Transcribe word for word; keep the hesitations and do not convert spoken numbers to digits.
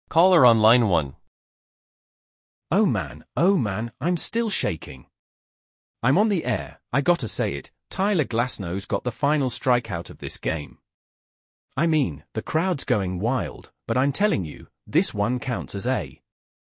Caller on line one. Oh man, oh man, I'm still shaking. I'm on the air, I gotta say it, Tyler Glasnow's got the final strikeout of this game. I mean, the crowd's going wild, but I'm telling you, this one counts as a